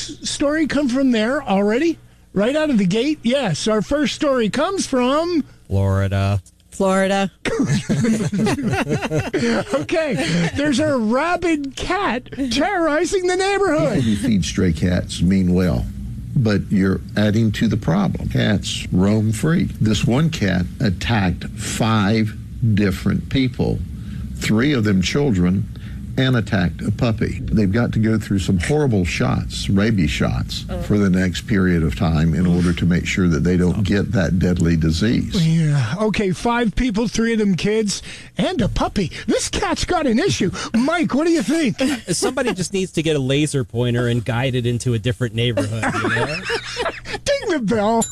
first story come from there already? Right out of the gate? Yes, our first story comes from... Florida. Okay, there's a rabid cat terrorizing the neighborhood. People who feed stray cats mean well, but you're adding to the problem. Cats roam free. This one cat attacked 5 different people, 3 of them children, and attacked a puppy. They've got to go through some horrible shots, rabies shots, for the next period of time in order to make sure that they don't get that deadly disease. Yeah, okay, 5 people, 3 of them kids, and a puppy. This cat's got an issue. Mike, what do you think? Somebody just needs to get a laser pointer and guide it into a different neighborhood, you know? Ding the bell.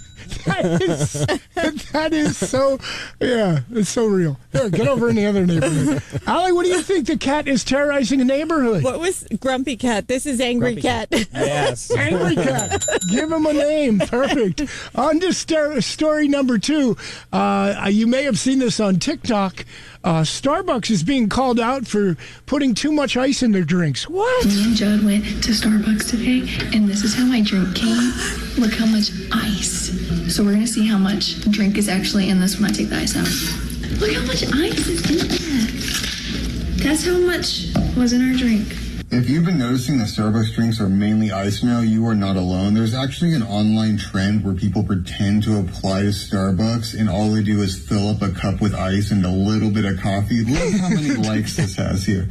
That is so, yeah, it's so real. Here, get over in the other neighborhood. Allie, what do you think? The cat is terrorizing a neighborhood. What was Grumpy Cat? This is Angry Cat. Yes. Angry Cat. Give him a name. Perfect. On to story number 2. You may have seen this on TikTok. Starbucks is being called out for putting too much ice in their drinks. What? Me and Judd went to Starbucks today, and this is how my drink came. Look how much ice. So we're going to see how much drink is actually in this when I take the ice out. Look how much ice is in that. That's how much was in our drink. If you've been noticing that Starbucks drinks are mainly ice now, you are not alone. There's actually an online trend where people pretend to apply to Starbucks, and all they do is fill up a cup with ice and a little bit of coffee. Look how many likes this has here.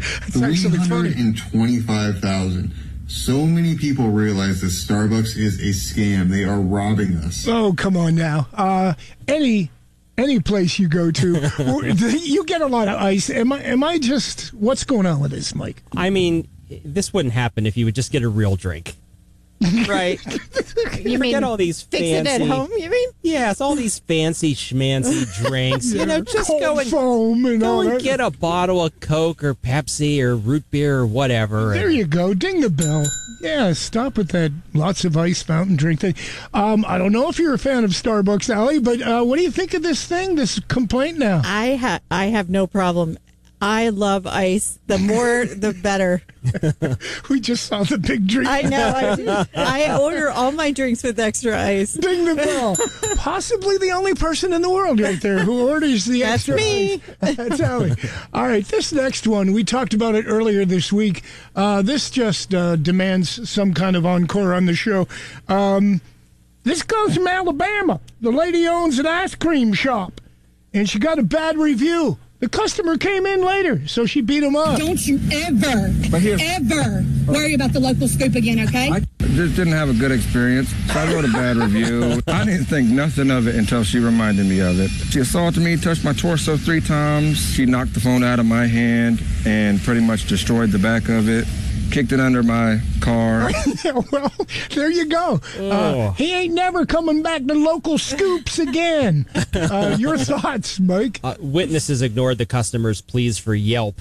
325,000. So many people realize that Starbucks is a scam. They are robbing us. Oh, come on now. Any place you go to, you get a lot of ice. Am I just, what's going on with this, Mike? I mean, this wouldn't happen if you would just get a real drink. Right? You mean get all these fix fancy, it at home, you mean? Yes, all these fancy schmancy drinks. You know, just Cold go and foam and all that. get a bottle of Coke or Pepsi or root beer or whatever. There you go. Ding the bell. Yeah, stop with that lots of ice fountain drink thing. I don't know if you're a fan of Starbucks, Allie, but what do you think of this thing, this complaint now? I have no problem. I love ice. The more, the better. We just saw the big drink. I know. I do. I order all my drinks with extra ice. Ding the bell. Possibly the only person in the world right there who orders the That's extra me. ice. That's Allie. All right, this next one, we talked about it earlier this week. This just demands some kind of encore on the show. This comes from Alabama. The lady owns an ice cream shop, and she got a bad review. The customer came in later, so she beat him up. Don't you ever worry about the local scoop again, okay? I just didn't have a good experience, so I wrote a bad review. I didn't think nothing of it until she reminded me of it. She assaulted me, touched my torso 3 times. She knocked the phone out of my hand and pretty much destroyed the back of it. Kicked it under my car. Yeah, well, there you go. He ain't never coming back to local scoops again. Your thoughts, Mike? Witnesses ignored the customer's pleas for Yelp.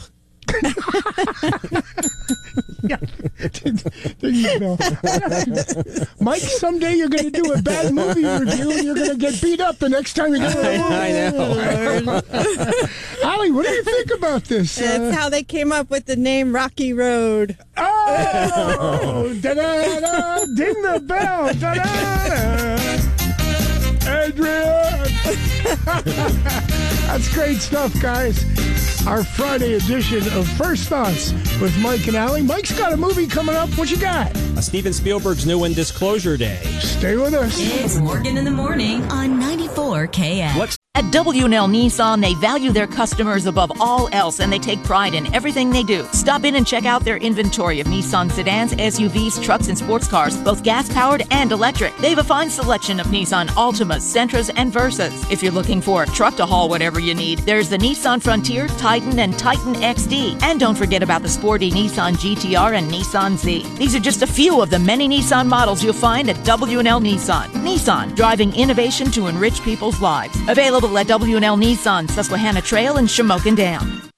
Yeah. There you go. Mike, someday you're going to do a bad movie review and you're going to get beat up the next time you go to a movie. I know. Allie, what do you think about this? That's how they came up with the name Rocky Road. Oh! Da-da-da! Ding the bell! Da-da-da! Adrian! That's great stuff, guys. Our Friday edition of First Thoughts with Mike and Allie. Mike's got a movie coming up. What you got? Steven Spielberg's new one, Disclosure Day. Stay with us. It's Morgan in the Morning on 94 KF. At W&L Nissan, they value their customers above all else, and they take pride in everything they do. Stop in and check out their inventory of Nissan sedans, SUVs, trucks, and sports cars, both gas-powered and electric. They have a fine selection of Nissan Altimas, Sentras, and Versas. If you're looking for a truck to haul whatever you need, there's the Nissan Frontier, Titan, and Titan XD. And don't forget about the sporty Nissan GTR and Nissan Z. These are just a few of the many Nissan models you'll find at W&L Nissan. Nissan, driving innovation to enrich people's lives. Available at W&L Nissan, Susquehanna Trail, and Shamokin Dam.